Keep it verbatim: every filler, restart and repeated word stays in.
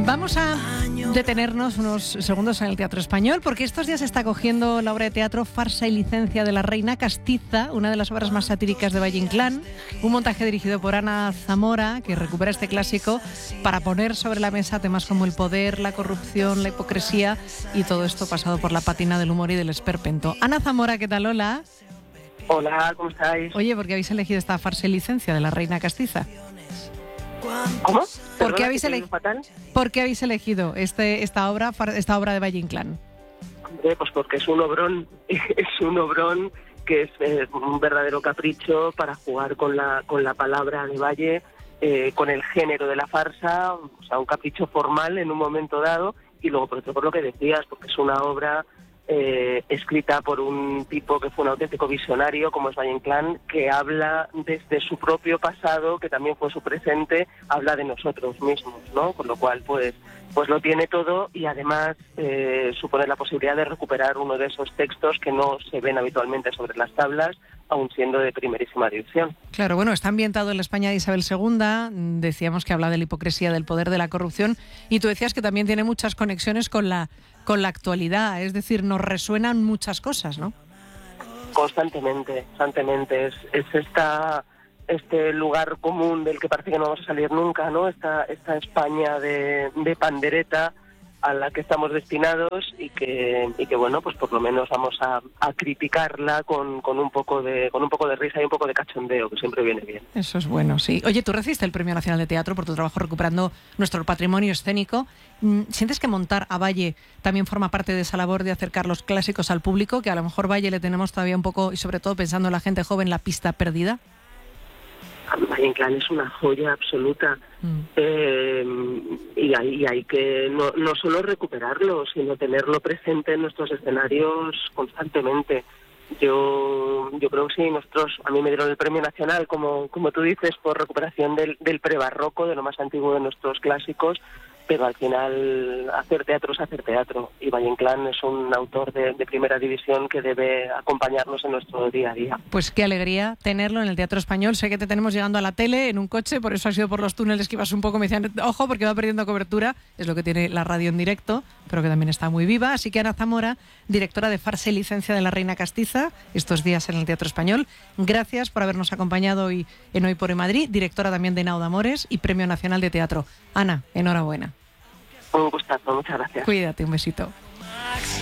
Vamos a detenernos unos segundos en el Teatro Español, porque estos días se está cogiendo la obra de teatro Farsa y licencia de la Reina Castiza, una de las obras más satíricas de Valle Inclán, un montaje dirigido por Ana Zamora, que recupera este clásico para poner sobre la mesa temas como el poder, la corrupción, la hipocresía y todo esto pasado por la pátina del humor y del esperpento. Ana Zamora, ¿qué tal? Hola. Hola, ¿cómo estáis? Oye, ¿por qué habéis elegido esta Farsa y licencia de la Reina Castiza? ¿Cómo? ¿Por qué habéis, ele- ¿Por qué habéis elegido este, esta obra esta obra de Valle Inclán? Hombre, pues porque es un obrón, es un obrón que es eh, un verdadero capricho para jugar con la con la palabra de Valle, eh, con el género de la farsa, o sea, un capricho formal en un momento dado, y luego por otro por lo que decías, porque es una obra eh, escrita por un tipo que fue un auténtico visionario como es Valle Inclán, que habla desde su propio pasado, que también fue su presente, habla de nosotros mismos, ¿no? Con lo cual, pues, pues lo tiene todo, y además eh, supone la posibilidad de recuperar uno de esos textos que no se ven habitualmente sobre las tablas, aun siendo de primerísima edición. Claro, bueno, está ambientado en la España de Isabel segunda, decíamos que habla de la hipocresía, del poder, de la corrupción, y tú decías que también tiene muchas conexiones con la con la actualidad, es decir, nos resuenan muchas cosas, ¿no? Constantemente, constantemente, es, es esta este lugar común del que parece que no vamos a salir nunca, ¿no? Esta, esta España de, de pandereta a la que estamos destinados, y que y que bueno, pues por lo menos vamos a, a criticarla con, con un poco de con un poco de risa y un poco de cachondeo, que siempre viene bien. Eso es bueno, sí. Oye, tú recibiste el Premio Nacional de Teatro por tu trabajo recuperando nuestro patrimonio escénico. ¿Sientes que montar a Valle también forma parte de esa labor de acercar los clásicos al público, que a lo mejor Valle le tenemos todavía un poco, y sobre todo pensando en la gente joven, la pista perdida? Valle Inclán es una joya absoluta, mm. eh, y, hay, y hay que no, no solo recuperarlo, sino tenerlo presente en nuestros escenarios constantemente. Yo yo creo que sí, nosotros, a mí me dieron el Premio Nacional, como como tú dices, por recuperación del, del prebarroco, de lo más antiguo de nuestros clásicos, pero al final hacer teatro es hacer teatro, y Valle Inclán es un autor de, de primera división que debe acompañarnos en nuestro día a día. Pues qué alegría tenerlo en el Teatro Español. Sé que te tenemos llegando a la tele en un coche, por eso ha sido por los túneles que ibas un poco, me decían, ojo, porque va perdiendo cobertura, es lo que tiene la radio en directo, pero que también está muy viva. Así que Ana Zamora, directora de Farsa y licencia de la Reina Castiza, estos días en el Teatro Español, gracias por habernos acompañado hoy en Hoy por Hoy Madrid, directora también de Nau de Amores y Premio Nacional de Teatro. Ana, enhorabuena. Un gustazo, muchas gracias. Cuídate, un besito.